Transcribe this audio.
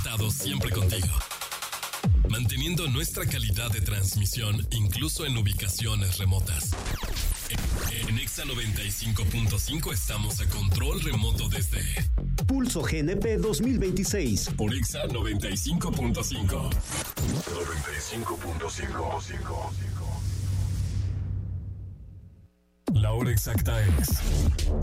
estado siempre contigo, manteniendo nuestra calidad de transmisión incluso en ubicaciones remotas. En Exa 95.5 estamos a control remoto desde Pulso GNP 2026 por Exa 95.5. 95.5. La hora exacta es